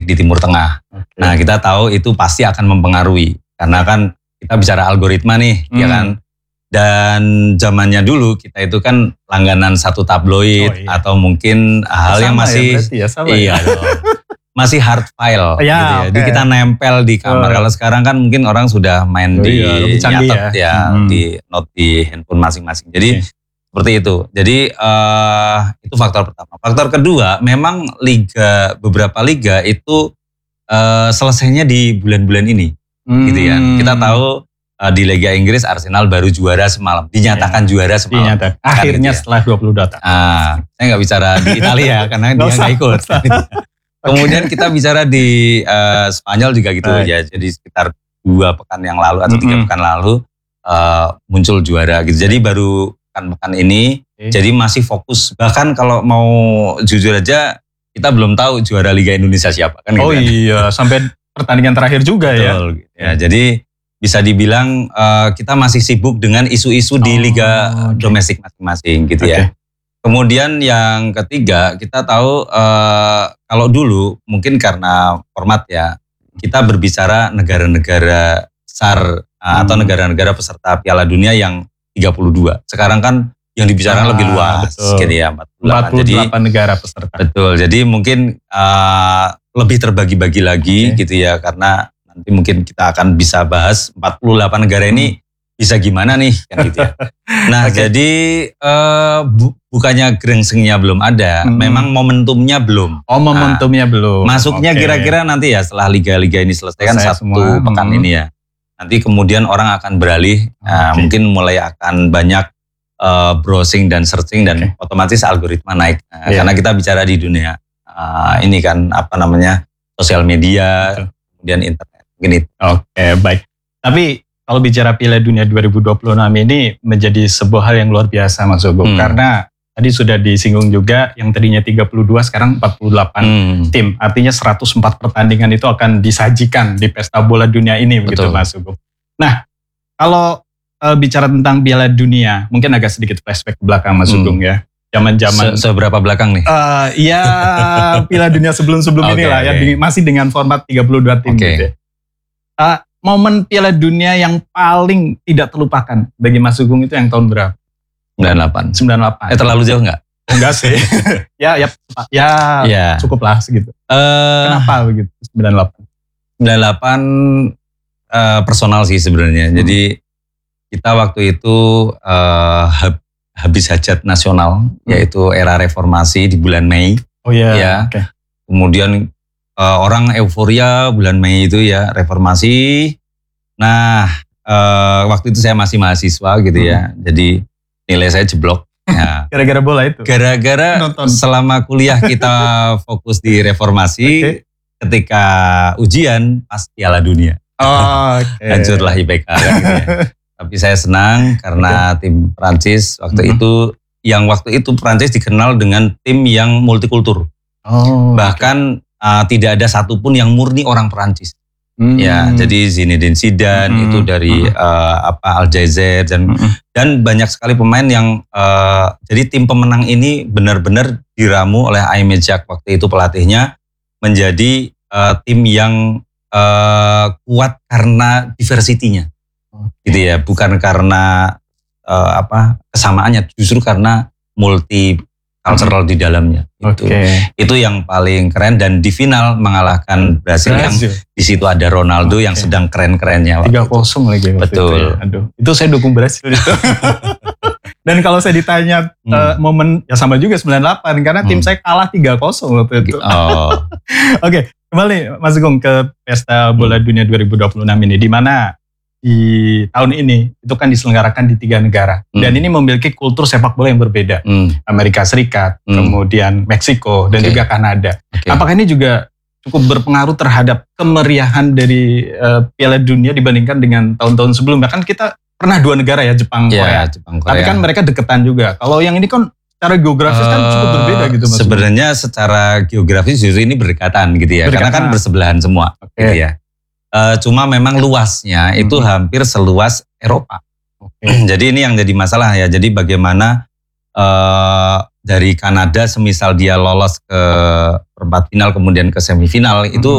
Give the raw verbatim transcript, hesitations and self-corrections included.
di Timur Tengah. Okay. Nah kita tahu itu pasti akan mempengaruhi karena kan kita bicara algoritma nih, hmm. ya kan. Dan zamannya dulu kita itu kan langganan satu tabloid oh, iya. atau mungkin hal sama yang masih ya, ya, iya ya. dong. Masih hard file ya, gitu ya. Okay. Jadi kita nempel di kamar. Oh. Kalau sekarang kan mungkin orang sudah main oh, di iya, nyatet ya, ya hmm. di note di handphone masing-masing. Jadi okay. seperti itu. Jadi uh, itu faktor pertama. Faktor kedua, memang liga beberapa liga itu uh, selesainya di bulan-bulan ini, hmm. gitu ya. Kita tahu uh, di Liga Inggris Arsenal baru juara semalam, dinyatakan ya. juara semalam. Dinyatakan. Akhirnya gitu ya. Setelah dua puluh dua tahun. Ah, saya nggak bicara di Italia karena dia nggak ikut. Kemudian kita bicara di uh, Spanyol juga gitu Baik. ya. Jadi sekitar dua pekan yang lalu atau tiga mm-hmm. pekan lalu uh, muncul juara gitu. Jadi baru pekan-pekan ini, okay. jadi masih fokus. Bahkan kalau mau jujur aja, kita belum tahu juara Liga Indonesia siapa kan. Oh gitu iya, kan? Sampai pertandingan terakhir juga ya. Betul, gitu ya. Jadi bisa dibilang uh, kita masih sibuk dengan isu-isu oh, di Liga okay. domestik masing-masing gitu okay. ya. Kemudian yang ketiga, kita tahu uh, kalau dulu mungkin karena format ya, kita berbicara negara-negara besar uh, hmm. atau negara-negara peserta Piala Dunia yang tiga puluh dua. Sekarang kan yang dibicarakan ah, lebih luas betul. gitu ya, empat puluh delapan. empat puluh delapan jadi, negara peserta. Betul, jadi mungkin uh, lebih terbagi-bagi lagi okay. gitu ya, karena nanti mungkin kita akan bisa bahas empat puluh delapan negara hmm. ini bisa gimana nih kan gitu ya. Nah okay. jadi uh, bu, bukannya gerengsengnya belum ada, hmm. memang momentumnya belum. Oh momentumnya nah, belum. Masuknya okay. kira-kira nanti ya setelah liga-liga ini selesai kan satu semua. pekan hmm. ini ya. Nanti kemudian orang akan beralih, okay. nah, mungkin mulai akan banyak uh, browsing dan searching dan okay. otomatis algoritma naik. Nah, yeah. Karena kita bicara di dunia uh, ini kan apa namanya sosial media, Betul. kemudian internet. Gini. Oke okay, baik. Tapi kalau bicara Piala Dunia dua ribu dua puluh enam ini menjadi sebuah hal yang luar biasa Mas Sugeng. Hmm. Karena tadi sudah disinggung juga yang tadinya tiga puluh dua sekarang empat puluh delapan hmm. tim. Artinya seratus empat pertandingan itu akan disajikan di pesta bola dunia ini begitu Betul. Mas Sugeng. Nah kalau uh, bicara tentang Piala Dunia mungkin agak sedikit flashback ke belakang Mas Sugeng hmm. ya. Zaman-zaman Se seberapa belakang nih? Uh, ya Piala Dunia sebelum-sebelum okay, inilah okay. ya di, masih dengan format tiga puluh dua tim okay. gitu ya. Uh, momen Piala Dunia yang paling tidak terlupakan bagi Mas Sugeng itu yang tahun berapa? sembilan puluh delapan. sembilan puluh delapan. Eh terlalu jauh enggak? Enggak sih. ya ya ya yeah. cukup lah segitu. Uh, Kenapa begitu sembilan puluh delapan? sembilan puluh delapan uh, personal sih sebenarnya. Hmm. Jadi kita waktu itu uh, habis hajat nasional hmm. yaitu era reformasi di bulan Mei. Oh iya. Yeah. Ya. Okay. Kemudian Uh, orang euforia bulan Mei itu ya reformasi. Nah uh, waktu itu saya masih mahasiswa gitu hmm. ya. Jadi nilai saya jeblok. Ya. Gara-gara bola itu? Gara-gara selama kuliah kita fokus di reformasi. Okay. Ketika ujian pas Piala Dunia. Oh, okay. Hancurlah I P K. Kan, gitu ya. Tapi saya senang karena okay. tim Prancis waktu hmm. itu. Yang waktu itu Prancis dikenal dengan tim yang multikultur. Oh, Bahkan okay. Uh, tidak ada satupun yang murni orang Perancis, hmm. ya. Jadi Zinedine Zidane hmm. itu dari hmm. uh, apa Aljazair dan hmm. dan banyak sekali pemain yang uh, jadi tim pemenang ini benar-benar diramu oleh Aimé Jacques waktu itu pelatihnya menjadi uh, tim yang uh, kuat karena diversity-nya, okay. gitu ya, bukan karena uh, apa kesamaannya, justru karena multi cultural di dalamnya. Itu. Okay. Itu yang paling keren dan di final mengalahkan Brasil yang di situ ada Ronaldo okay. yang sedang keren-kerennya. tiga kosong lagi. Betul. Itu, ya. Aduh, itu saya dukung Brasil itu. Dan kalau saya ditanya hmm. uh, momen ya sama juga sembilan puluh delapan karena tim hmm. saya kalah tiga kosong waktu itu. Oh. Oke, okay, kembali Mas Sugeng ke Pesta Bola hmm. Dunia dua ribu dua puluh enam ini di mana di tahun ini itu kan diselenggarakan di tiga negara hmm. dan ini memiliki kultur sepak bola yang berbeda. hmm. Amerika Serikat, hmm. kemudian Meksiko dan okay. juga Kanada. Okay. Apakah ini juga cukup berpengaruh terhadap kemeriahan dari uh, Piala Dunia dibandingkan dengan tahun-tahun sebelumnya? Kan kita pernah dua negara ya, Jepang, yeah, Korea. Jepang, Korea. Tapi kan mereka deketan juga. Kalau yang ini kan secara geografis uh, kan cukup berbeda gitu Mas. Sebenarnya secara geografis justru ini berdekatan gitu ya, berdekatan. Karena kan bersebelahan semua. Okay. Gitu ya. Uh, cuma memang luasnya hmm. itu hampir seluas Eropa. Okay. Jadi ini yang jadi masalah ya. Jadi bagaimana uh, dari Kanada semisal dia lolos ke perempat final kemudian ke semifinal hmm. itu